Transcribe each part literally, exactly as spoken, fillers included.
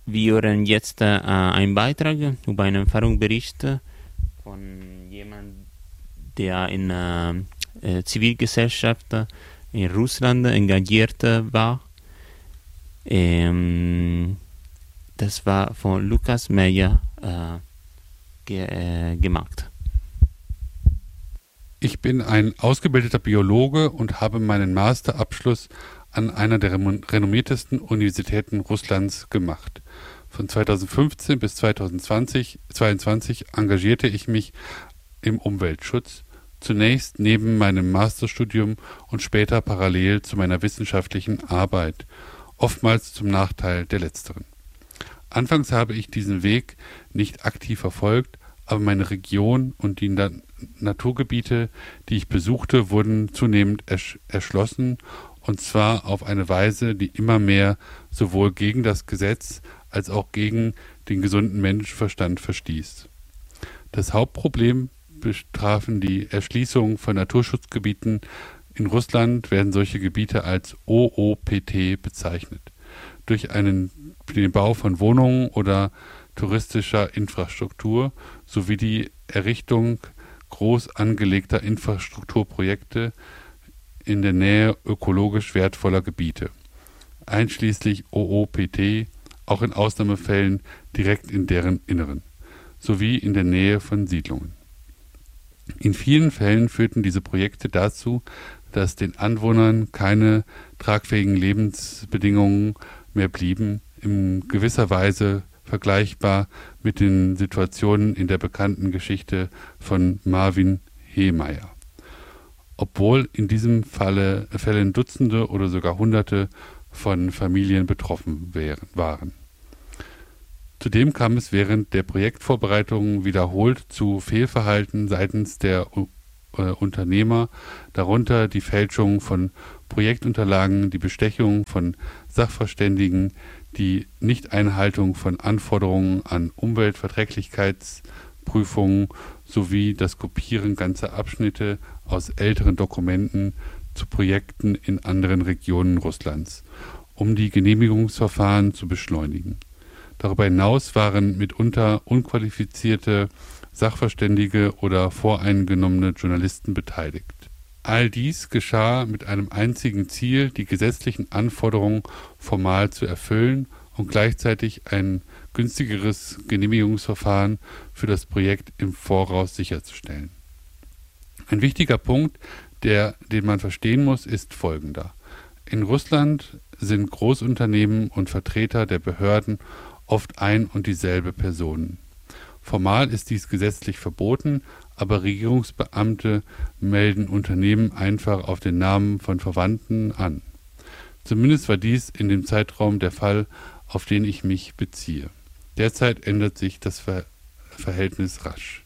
wir hören jetzt äh, einen Beitrag über einen Erfahrungsbericht von jemandem, der in der äh, Zivilgesellschaft in Russland engagiert war. Ähm, das war von Lukas Meyer äh, ge äh, gemacht. Ich bin ein ausgebildeter Biologe und habe meinen Masterabschluss an einer der renommiertesten Universitäten Russlands gemacht. Von zweitausendfünfzehn bis zweitausendzweiundzwanzig engagierte ich mich im Umweltschutz, zunächst neben meinem Masterstudium und später parallel zu meiner wissenschaftlichen Arbeit, oftmals zum Nachteil der Letzteren. Anfangs habe ich diesen Weg nicht aktiv verfolgt, aber meine Region und die Na- Naturgebiete, die ich besuchte, wurden zunehmend ersch- erschlossen, und zwar auf eine Weise, die immer mehr sowohl gegen das Gesetz als auch gegen den gesunden Menschenverstand verstieß. Das Hauptproblem betrafen die Erschließung von Naturschutzgebieten. In Russland werden solche Gebiete als O O P T bezeichnet. Durch einen, den Bau von Wohnungen oder touristischer Infrastruktur sowie die Errichtung groß angelegter Infrastrukturprojekte in der Nähe ökologisch wertvoller Gebiete, einschließlich O O P T, auch in Ausnahmefällen direkt in deren Inneren, sowie in der Nähe von Siedlungen. In vielen Fällen führten diese Projekte dazu, dass den Anwohnern keine tragfähigen Lebensbedingungen mehr blieben, in gewisser Weise vergleichbar mit den Situationen in der bekannten Geschichte von Marvin Heemeyer. Obwohl in diesem Falle Fällen Dutzende oder sogar Hunderte von Familien betroffen wären, waren. Zudem kam es während der Projektvorbereitungen wiederholt zu Fehlverhalten seitens der äh, Unternehmer, darunter die Fälschung von Projektunterlagen, die Bestechung von Sachverständigen, die Nichteinhaltung von Anforderungen an Umweltverträglichkeitsprüfungen sowie das Kopieren ganzer Abschnitte aus älteren Dokumenten zu Projekten in anderen Regionen Russlands, um die Genehmigungsverfahren zu beschleunigen. Darüber hinaus waren mitunter unqualifizierte Sachverständige oder voreingenommene Journalisten beteiligt. All dies geschah mit einem einzigen Ziel, die gesetzlichen Anforderungen formal zu erfüllen und gleichzeitig ein günstigeres Genehmigungsverfahren für das Projekt im Voraus sicherzustellen. Ein wichtiger Punkt, der, den man verstehen muss, ist folgender. In Russland sind Großunternehmen und Vertreter der Behörden oft ein und dieselbe Person. Formal ist dies gesetzlich verboten, aber Regierungsbeamte melden Unternehmen einfach auf den Namen von Verwandten an. Zumindest war dies in dem Zeitraum der Fall, auf den ich mich beziehe. Derzeit ändert sich das Ver- Verhältnis rasch.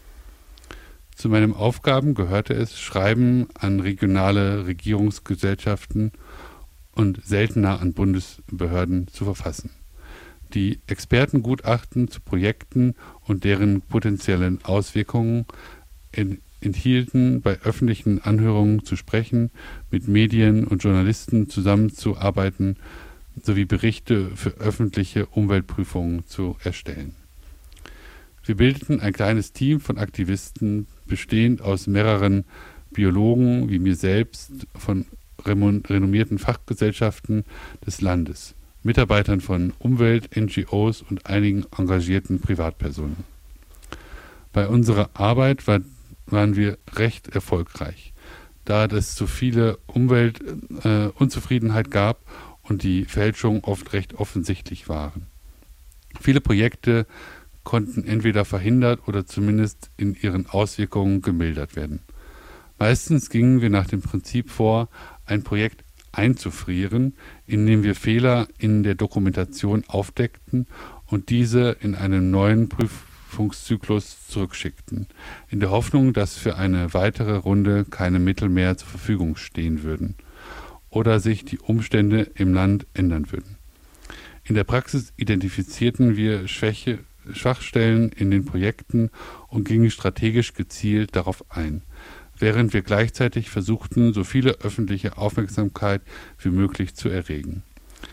Zu meinen Aufgaben gehörte es, Schreiben an regionale Regierungsgesellschaften und seltener an Bundesbehörden zu verfassen. Die Expertengutachten zu Projekten und deren potenziellen Auswirkungen in, enthielten, bei öffentlichen Anhörungen zu sprechen, mit Medien und Journalisten zusammenzuarbeiten, sowie Berichte für öffentliche Umweltprüfungen zu erstellen. Wir bildeten ein kleines Team von Aktivisten, bestehend aus mehreren Biologen wie mir selbst, von renommierten Fachgesellschaften des Landes, Mitarbeitern von Umwelt-N G Os und einigen engagierten Privatpersonen. Bei unserer Arbeit war, waren wir recht erfolgreich, da es zu viele Umweltunzufriedenheit äh, gab und die Fälschungen oft recht offensichtlich waren. Viele Projekte konnten entweder verhindert oder zumindest in ihren Auswirkungen gemildert werden. Meistens gingen wir nach dem Prinzip vor, ein Projekt einzufrieren, indem wir Fehler in der Dokumentation aufdeckten und diese in einen neuen Prüfungszyklus zurückschickten, in der Hoffnung, dass für eine weitere Runde keine Mittel mehr zur Verfügung stehen würden oder sich die Umstände im Land ändern würden. In der Praxis identifizierten wir Schwäche, Schwachstellen in den Projekten und gingen strategisch gezielt darauf ein, während wir gleichzeitig versuchten, so viele öffentliche Aufmerksamkeit wie möglich zu erregen.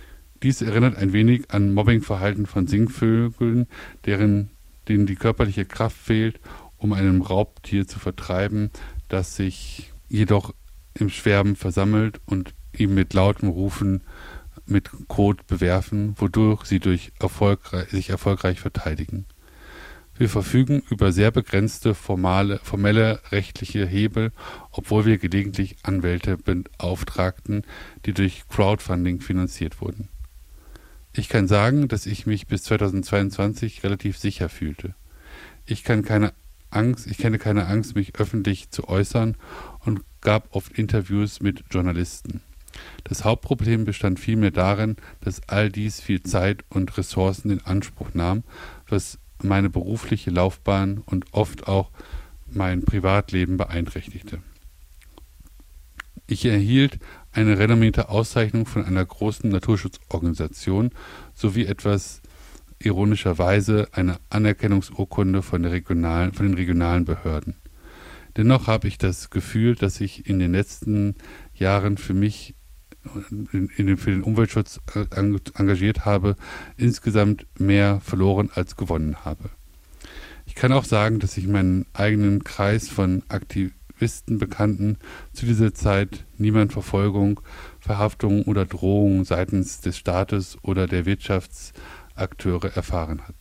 Dies erinnert ein wenig an Mobbingverhalten von Singvögeln, deren, denen die körperliche Kraft fehlt, um einem Raubtier zu vertreiben, das sich jedoch im Schwärmen versammelt und ihm mit lautem Rufen mit Kot bewerfen, wodurch sie durch erfolgreich, sich erfolgreich verteidigen. Wir verfügen über sehr begrenzte formale, formelle rechtliche Hebel, obwohl wir gelegentlich Anwälte beauftragten, die durch Crowdfunding finanziert wurden. Ich kann sagen, dass ich mich bis zweitausendzweiundzwanzig relativ sicher fühlte. Ich kann keine Angst, ich kenne keine Angst, mich öffentlich zu äußern und gab oft Interviews mit Journalisten. Das Hauptproblem bestand vielmehr darin, dass all dies viel Zeit und Ressourcen in Anspruch nahm, was meine berufliche Laufbahn und oft auch mein Privatleben beeinträchtigte. Ich erhielt eine renommierte Auszeichnung von einer großen Naturschutzorganisation sowie etwas ironischerweise eine Anerkennungsurkunde von, der regionalen, von den regionalen Behörden. Dennoch habe ich das Gefühl, dass ich in den letzten Jahren für mich in, in den, für den Umweltschutz engagiert habe, insgesamt mehr verloren als gewonnen habe. Ich kann auch sagen, dass ich meinen eigenen Kreis von Aktivisten, Bekannten zu dieser Zeit niemand Verfolgung, Verhaftung oder Drohung seitens des Staates oder der Wirtschaftsakteure erfahren hat.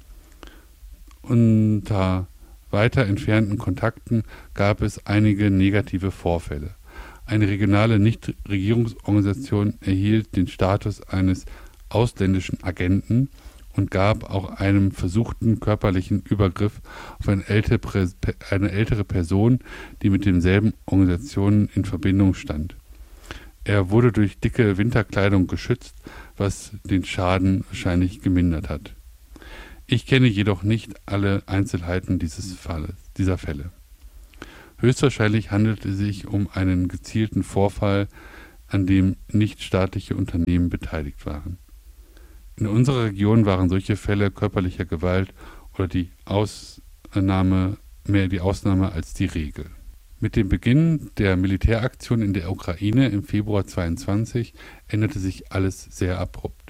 Unter weiter entfernten Kontakten gab es einige negative Vorfälle. Eine regionale Nichtregierungsorganisation erhielt den Status eines ausländischen Agenten und gab auch einem versuchten körperlichen Übergriff auf eine ältere, eine ältere Person, die mit denselben Organisationen in Verbindung stand. Er wurde durch dicke Winterkleidung geschützt, was den Schaden wahrscheinlich gemindert hat. Ich kenne jedoch nicht alle Einzelheiten dieses Falles, dieser Fälle. Höchstwahrscheinlich handelt es sich um einen gezielten Vorfall, an dem nichtstaatliche Unternehmen beteiligt waren. In unserer Region waren solche Fälle körperlicher Gewalt oder die Ausnahme, mehr die Ausnahme als die Regel. Mit dem Beginn der Militäraktion in der Ukraine im Februar zweitausendzweiundzwanzig änderte sich alles sehr abrupt.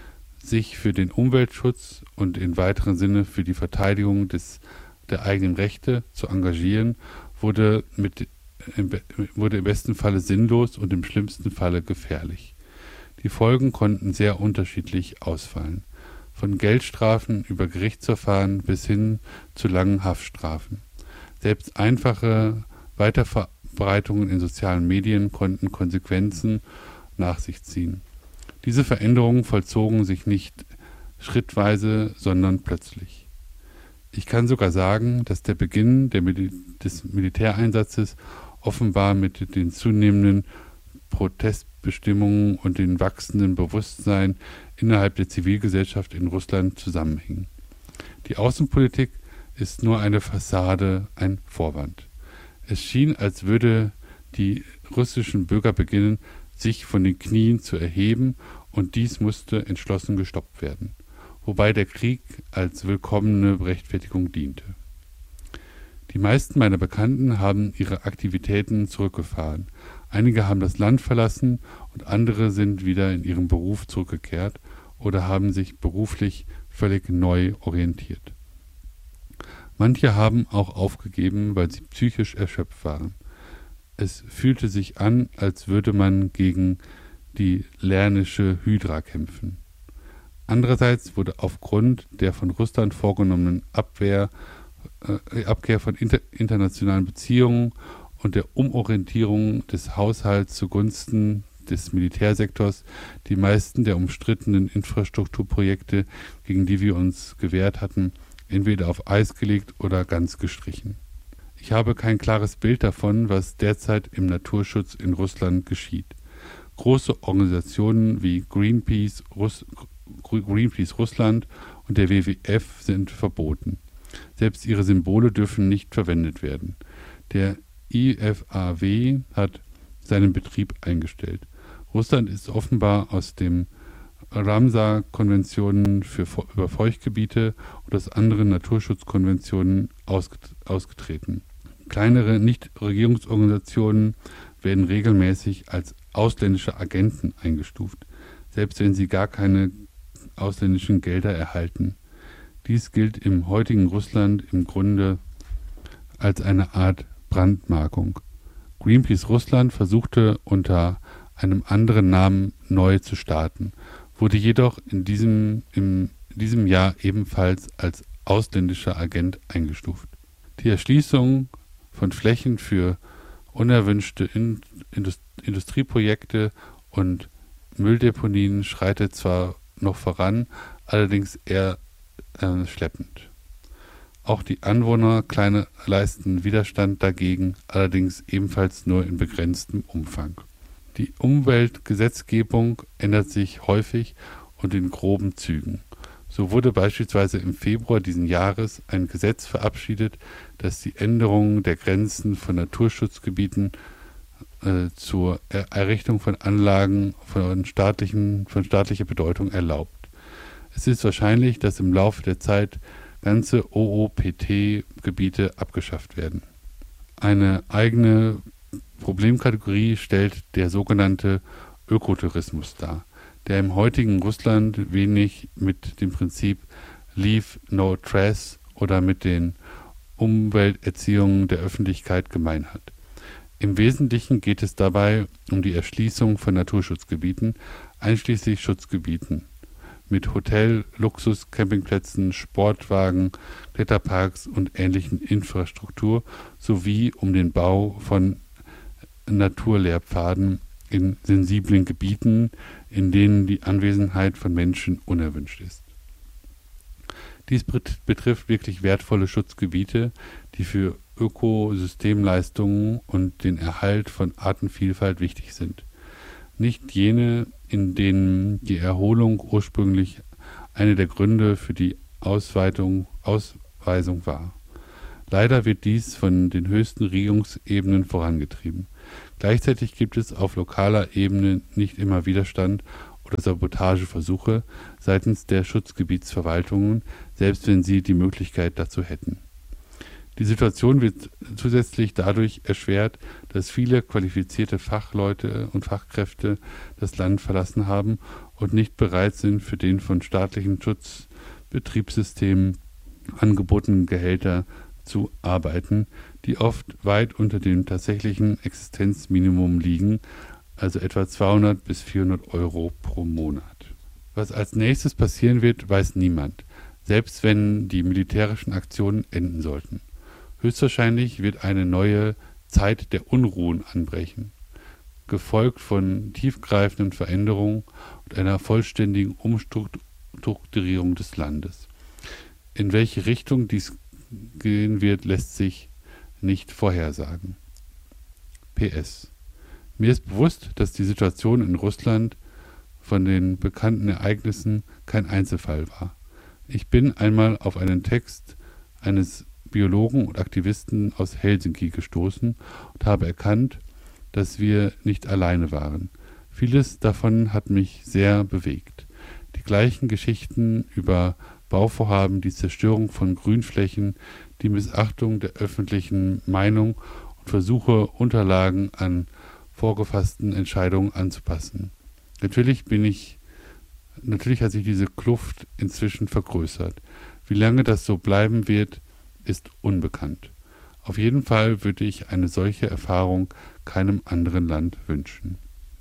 Sich für den Umweltschutz und in weiterem Sinne für die Verteidigung des, der eigenen Rechte zu engagieren, wurde, mit, wurde im besten Falle sinnlos und im schlimmsten Falle gefährlich. Die Folgen konnten sehr unterschiedlich ausfallen, von Geldstrafen über Gerichtsverfahren bis hin zu langen Haftstrafen. Selbst einfache Weiterverbreitungen in sozialen Medien konnten Konsequenzen nach sich ziehen. Diese Veränderungen vollzogen sich nicht schrittweise, sondern plötzlich. Ich kann sogar sagen, dass der Beginn der Mil- des Militäreinsatzes offenbar mit den zunehmenden Protestbestimmungen und dem wachsenden Bewusstsein innerhalb der Zivilgesellschaft in Russland zusammenhing. Die Außenpolitik ist nur eine Fassade, ein Vorwand. Es schien, als würde die russischen Bürger beginnen, sich von den Knien zu erheben, und dies musste entschlossen gestoppt werden, wobei der Krieg als willkommene Rechtfertigung diente. Die meisten meiner Bekannten haben ihre Aktivitäten zurückgefahren. Einige haben das Land verlassen und andere sind wieder in ihrem Beruf zurückgekehrt oder haben sich beruflich völlig neu orientiert. Manche haben auch aufgegeben, weil sie psychisch erschöpft waren. Es fühlte sich an, als würde man gegen die lernische Hydra kämpfen. Andererseits wurde aufgrund der von Russland vorgenommenen Abwehr, äh, Abkehr von inter, internationalen Beziehungen und der Umorientierung des Haushalts zugunsten des Militärsektors die meisten der umstrittenen Infrastrukturprojekte, gegen die wir uns gewehrt hatten, entweder auf Eis gelegt oder ganz gestrichen. Ich habe kein klares Bild davon, was derzeit im Naturschutz in Russland geschieht. Große Organisationen wie Greenpeace, Russ, Greenpeace Russland und der W W F sind verboten. Selbst ihre Symbole dürfen nicht verwendet werden. Der I F A W hat seinen Betrieb eingestellt. Russland ist offenbar aus dem Ramsar-Konventionen für über Feuchtgebiete und aus anderen Naturschutzkonventionen ausgetreten. Kleinere Nichtregierungsorganisationen werden regelmäßig als ausländische Agenten eingestuft. selbst wenn sie gar keine ausländischen Gelder erhalten. Dies gilt im heutigen Russland im Grunde als eine Art Brandmarkung. Greenpeace Russland versuchte unter einem anderen Namen neu zu starten, wurde jedoch in diesem, in diesem Jahr ebenfalls als ausländischer Agent eingestuft. Die Erschließung von Flächen für unerwünschte in, Indust, Industrieprojekte und Mülldeponien schreitet zwar noch voran, allerdings eher äh, schleppend. Auch die Anwohner kleine leisten Widerstand dagegen, allerdings ebenfalls nur in begrenztem Umfang. Die Umweltgesetzgebung ändert sich häufig und in groben Zügen. So wurde beispielsweise im Februar diesen Jahres ein Gesetz verabschiedet, das die Änderung der Grenzen von Naturschutzgebieten äh, zur Errichtung von Anlagen von, staatlichen, von staatlicher Bedeutung erlaubt. Es ist wahrscheinlich, dass im Laufe der Zeit ganze O O P T-Gebiete abgeschafft werden. Eine eigene Problemkategorie stellt der sogenannte Ökotourismus dar, der im heutigen Russland wenig mit dem Prinzip Leave No Trace oder mit den Umwelterziehungen der Öffentlichkeit gemein hat. Im Wesentlichen geht es dabei um die Erschließung von Naturschutzgebieten, einschließlich Schutzgebieten, mit Hotel-, Luxus-, Campingplätzen, Sportwagen, Kletterparks und ähnlichen Infrastruktur sowie um den Bau von Naturlehrpfaden in sensiblen Gebieten, in denen die Anwesenheit von Menschen unerwünscht ist. Dies betrifft wirklich wertvolle Schutzgebiete, die für Ökosystemleistungen und den Erhalt von Artenvielfalt wichtig sind. Nicht jene, in denen die Erholung ursprünglich eine der Gründe für die Ausweitung, Ausweisung war. Leider wird dies von den höchsten Regierungsebenen vorangetrieben. Gleichzeitig gibt es auf lokaler Ebene nicht immer Widerstand oder Sabotageversuche seitens der Schutzgebietsverwaltungen, selbst wenn sie die Möglichkeit dazu hätten. Die Situation wird zusätzlich dadurch erschwert, dass viele qualifizierte Fachleute und Fachkräfte das Land verlassen haben und nicht bereit sind, für den von staatlichen Schutzbetriebssystemen angebotenen Gehälter zu arbeiten, die oft weit unter dem tatsächlichen Existenzminimum liegen, also etwa zweihundert bis vierhundert Euro pro Monat. Was als nächstes passieren wird, weiß niemand, selbst wenn die militärischen Aktionen enden sollten. Höchstwahrscheinlich wird eine neue Zeit der Unruhen anbrechen, gefolgt von tiefgreifenden Veränderungen und einer vollständigen Umstrukturierung des Landes. In welche Richtung dies gehen wird, lässt sich nicht vorhersagen. P S. Mir ist bewusst, dass die Situation in Russland von den bekannten Ereignissen kein Einzelfall war. Ich bin einmal auf einen Text eines Biologen und Aktivisten aus Helsinki gestoßen und habe erkannt, dass wir nicht alleine waren. Vieles davon hat mich sehr bewegt. Die gleichen Geschichten über Bauvorhaben, die Zerstörung von Grünflächen, die Missachtung der öffentlichen Meinung und Versuche, Unterlagen an vorgefassten Entscheidungen anzupassen. Natürlich bin ich, natürlich hat sich diese Kluft inzwischen vergrößert. Wie lange das so bleiben wird, ist unbekannt. Auf jeden Fall würde ich eine solche Erfahrung keinem anderen Land wünschen.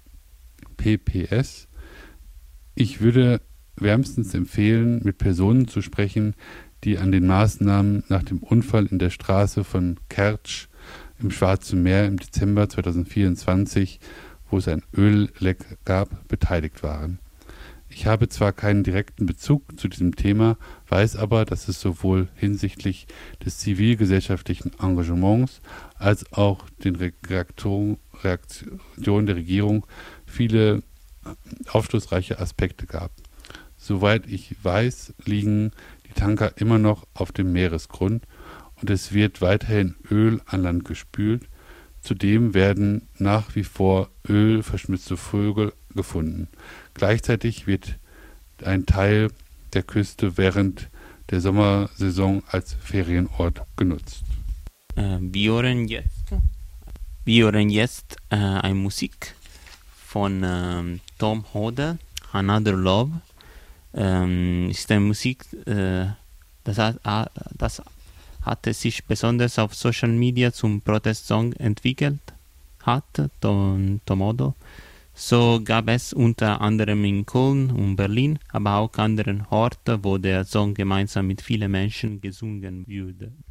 P P S. Ich würde wärmstens empfehlen, mit Personen zu sprechen, die an den Maßnahmen nach dem Unfall in der Straße von Kertsch im Schwarzen Meer im Dezember zweitausendvierundzwanzig, wo es ein Ölleck gab, beteiligt waren. Ich habe zwar keinen direkten Bezug zu diesem Thema, weiß aber, dass es sowohl hinsichtlich des zivilgesellschaftlichen Engagements als auch den Reaktionen der Regierung viele aufschlussreiche Aspekte gab. Soweit ich weiß, liegen die Tanker immer noch auf dem Meeresgrund und es wird weiterhin Öl an Land gespült. Zudem werden nach wie vor ölverschmutzte Vögel gefunden. Gleichzeitig wird ein Teil der Küste während der Sommersaison als Ferienort genutzt. Äh, wir hören jetzt, wir hören jetzt äh, eine Musik von ähm, Tom Hodder, Another Love. Ähm, ist eine Musik, äh, das, hat, das hatte sich besonders auf Social Media zum Protestsong entwickelt hat, Tom, Tomodo. So gab es unter anderem in Köln und Berlin, aber auch anderen Orten, wo der Song gemeinsam mit vielen Menschen gesungen wurde.